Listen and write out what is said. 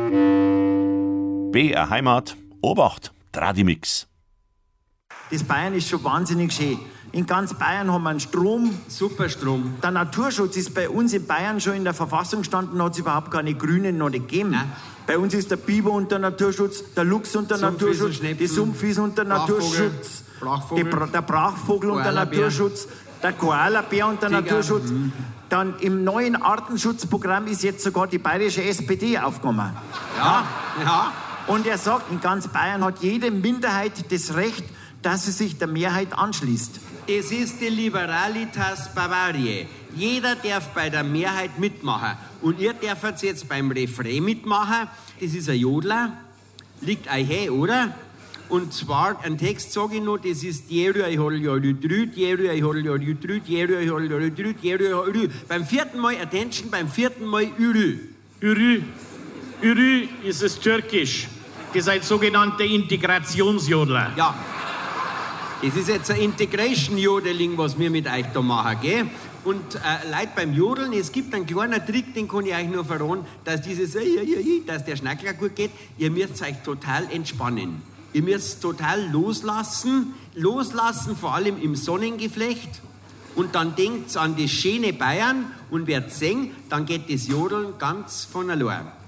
BR Heimat, Obacht, Tradimix. Das Bayern ist schon wahnsinnig schön. In ganz Bayern haben wir einen Strom. Super Strom. Der Naturschutz ist bei uns in Bayern schon in der Verfassung gestanden, hat es überhaupt keine Grünen noch nicht gegeben. Nein. Bei uns ist der Biber unter Naturschutz, der Luchs unter Naturschutz, die Sumpfis unter Naturschutz, der Brachvogel unter Naturschutz, der Koalabär unter Naturschutz. Dann im neuen Artenschutzprogramm ist jetzt sogar die bayerische SPD aufgenommen. Ja. Und er sagt, in ganz Bayern hat jede Minderheit das Recht, dass sie sich der Mehrheit anschließt. Das ist die Liberalitas Bavariae. Jeder darf bei der Mehrheit mitmachen. Und ihr dürft jetzt beim Refrain mitmachen. Das ist ein Jodler. Liegt euch her, oder? Und zwar, ein Text sage ich noch, das ist beim vierten Mal Attention, beim vierten Mal Ürü. Ürü ist es türkisch. Das ist ein sogenannter Integrationsjodler. Ja. Das ist jetzt ein Integration-Jodeling, was wir mit euch da machen, gell? Und Leute beim Jodeln, es gibt einen kleinen Trick, den kann ich euch nur verraten, dass dass der Schnackler gut geht. Ihr müsst euch total entspannen. Ihr müsst total loslassen, vor allem im Sonnengeflecht. Und dann denkt an das schöne Bayern und werdet sehen, dann geht das Jodeln ganz von allein.